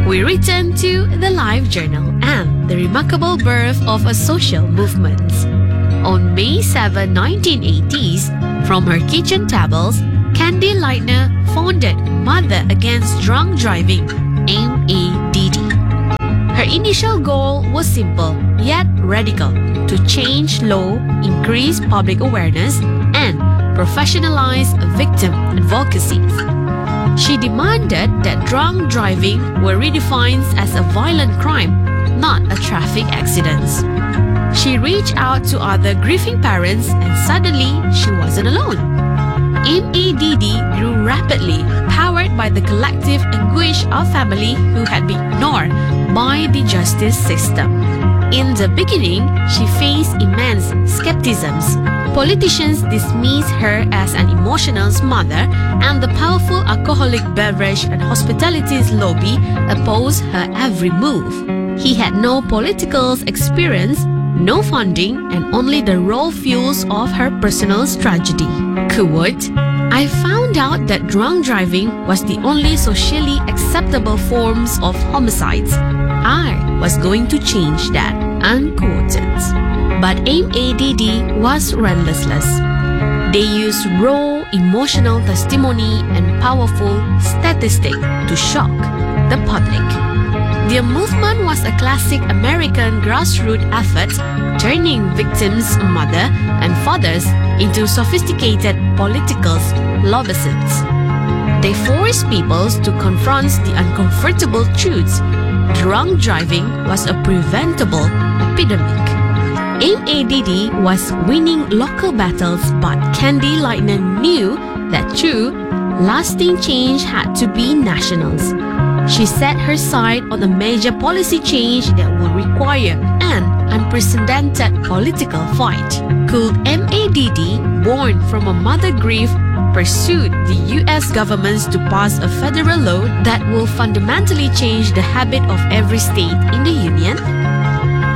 we return to the Life Journal and the remarkable birth of a social movement. On May 7, 1980s, from her kitchen tables, Candy Lightner founded Mother Against Drunk Driving, MADD. Her initial goal was simple yet radical: to change law, increase public awareness, and professionalize victim advocacy. She demanded that drunk driving were redefined as a violent crime, not a traffic accident. She reached out to other grieving parents and suddenly she wasn't alone. MADD grew rapidly, powered by the collective anguish of family who had been ignored by the justice system. In the beginning, she faced immense skepticism. Politicians dismissed her as an emotional mother, and the powerful alcoholic beverage and hospitalities lobby opposed her every move. He had no political experience, no funding, and only the raw fuels of her personal tragedy. Quote, "I found out that drunk driving was the only socially acceptable forms of homicides. I was going to change that." Unquoted. But MADD was relentless. They used raw emotional testimony and powerful statistics to shock the public. Their movement was a classic American grassroots effort, turning victims' mothers and fathers into sophisticated political lobbyists. They forced people to confront the uncomfortable truths. Drunk driving was a preventable epidemic. MADD was winning local battles, but Candy Lightner knew that true, lasting change had to be national. She set her sight on a major policy change that would require an unprecedented political fight. Could MADD, born from a mother grief, pursued the US government to pass a federal law that will fundamentally change the habit of every state in the Union?